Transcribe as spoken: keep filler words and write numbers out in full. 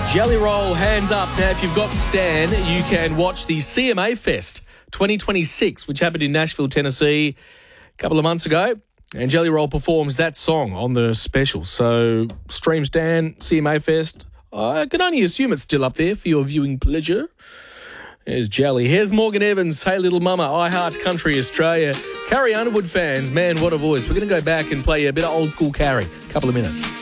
Jelly Roll, hands up. Now, if you've got Stan, you can watch the C M A Fest twenty twenty-six, which happened in Nashville, Tennessee a couple of months ago. And Jelly Roll performs that song on the special. So, stream Stan, C M A Fest. I can only assume it's still up there for your viewing pleasure. There's Jelly. Here's Morgan Evans. Hey, little mama. I Heart Country Australia. Carrie Underwood fans, man, what a voice. We're going to go back and play a bit of old school Carrie. Couple of minutes.